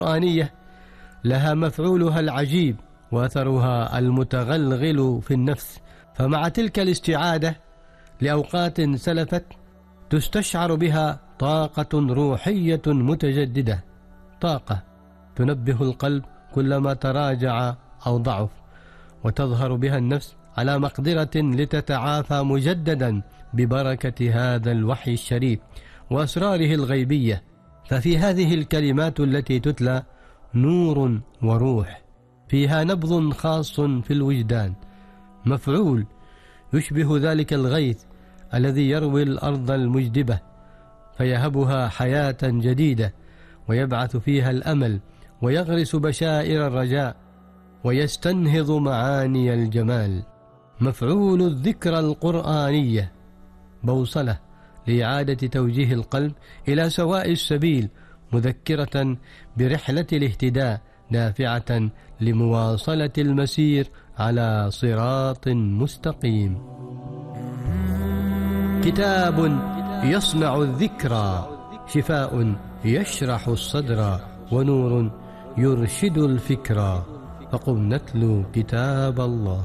القرآنية لها مفعولها العجيب وأثرها المتغلغل في النفس، فمع تلك الاستعادة لأوقات سلفت تستشعر بها طاقة روحية متجددة، طاقة تنبه القلب كلما تراجع أو ضعف، وتظهر بها النفس على مقدرة لتتعافى مجددا ببركة هذا الوحي الشريف وأسراره الغيبية. ففي هذه الكلمات التي تتلى نور وروح، فيها نبض خاص في الوجدان، مفعول يشبه ذلك الغيث الذي يروي الأرض المجدبة فيهبها حياة جديدة، ويبعث فيها الأمل ويغرس بشائر الرجاء ويستنهض معاني الجمال. مفعول الذكرى القرآنية بوصلة لإعادة توجيه القلب إلى سواء السبيل، مذكرة برحلة الاهتداء، دافعة لمواصلة المسير على صراط مستقيم. كتاب يصنع الذكرى، شفاء يشرح الصدر، ونور يرشد الفكرى، فقم نتلو كتاب الله.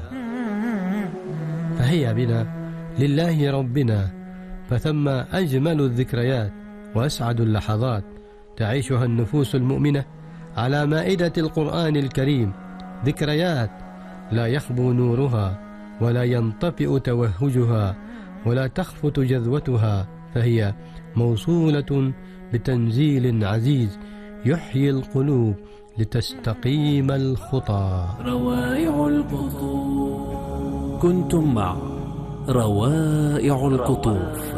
فهيا بنا لله ربنا، فثم أجمل الذكريات وأسعد اللحظات تعيشها النفوس المؤمنة على مائدة القرآن الكريم، ذكريات لا يخبو نورها ولا ينطفئ توهجها ولا تخفت جذوتها، فهي موصولة بتنزيل عزيز يحيي القلوب لتستقيم الخطى. روائع القطوف. كنتم مع روائع القطوف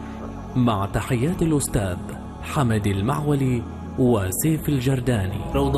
مع تحيات الأستاذ حمد المعولي وسيف الجرداني.